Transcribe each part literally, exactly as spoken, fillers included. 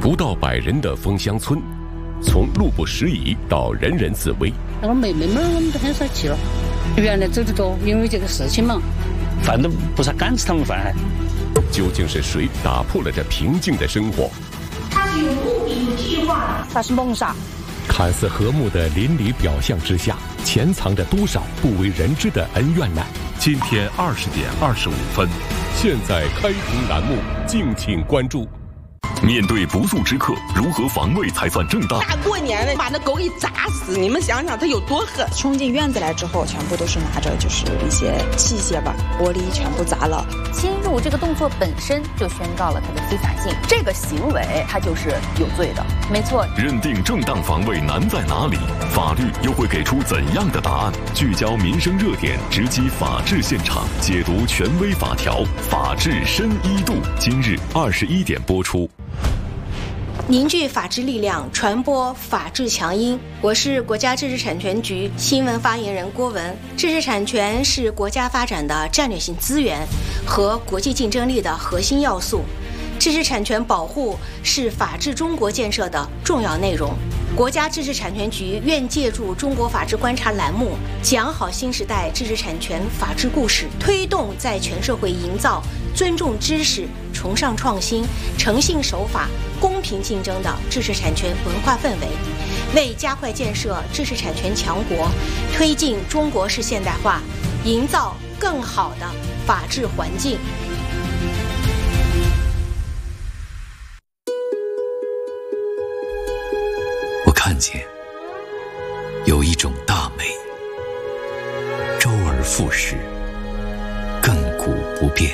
不到百人的枫香村，从路不拾遗到人人自危。 那个妹妹们我们都很少去了，原来走得多，因为这个事情嘛， 饭都不是敢吃他们饭还。 究竟是谁打破了这平静的生活？ 它是有目的、有计划， 它是谋杀。 看似和睦的邻里表象之下，潜藏着多少不为人知的恩怨呢？今天二十点二十五分，现在开庭栏目，敬请关注。 面对不速之客，如何防卫才算正当？ 大过年的，把那狗给砸死！你们想想，他有多狠！ 冲进院子来之后，全部都是拿着就是一些器械吧，玻璃全部砸了。 侵入这个动作本身就宣告了它的非法性，这个行为它就是有罪的。没错。 认定正当防卫难在哪里？法律又会给出怎样的答案？聚焦民生热点，直击法治现场，解读权威法条，法治深一度。今日二十一点播出。 凝聚法治力量，传播法治强音。我是国家知识产权局新闻发言人郭文。知识产权是国家发展的战略性资源和国际竞争力的核心要素，知识产权保护是法治中国建设的重要内容。国家知识产权局愿借助中国法治观察栏目，讲好新时代知识产权法治故事，推动在全社会营造尊重知识、崇尚创新、诚信守法、公平竞争的知识产权文化氛围，为加快建设知识产权强国，推进中国式现代化，营造更好的法治环境。 我看见有一种大美，周而复始，亘古不变。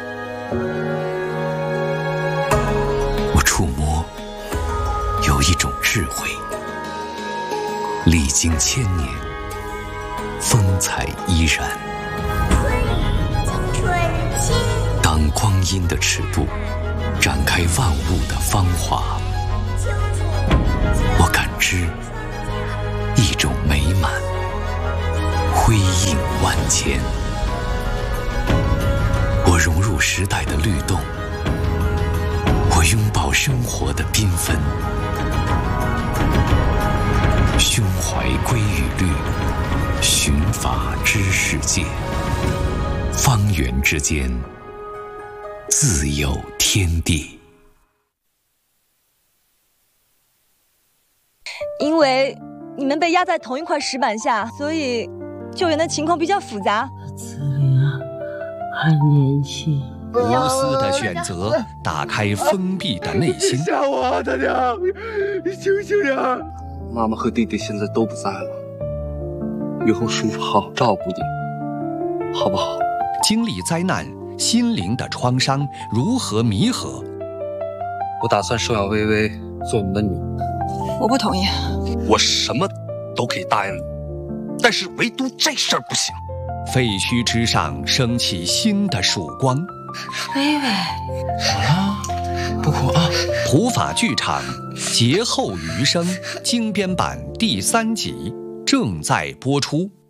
我触摸有一种智慧，历经千年，风采依然。当光阴的尺度展开万物的芳华，我感知一种美满，辉映万千。我融入时代的律动，我拥抱生活的缤纷，胸怀规与律，寻法知世界，方圆之间自有天地。 因为你们被压在同一块石板下，所以救援的情况比较复杂。 子林啊，还年轻。 无私的选择，打开封闭的内心。 吓我啊，大娘！你醒醒点！ 妈妈和弟弟现在都不在了，以后叔叔好好照顾你，好不好？ 经历灾难，心灵的创伤如何弥合？ 我打算收养微微做我们的女儿。 我不同意。 我什么都可以答应你，但是唯独这事儿不行。 废墟之上升起新的曙光。 微微， 好了，不哭啊！ 普法剧场劫后余生精编版第三集正在播出。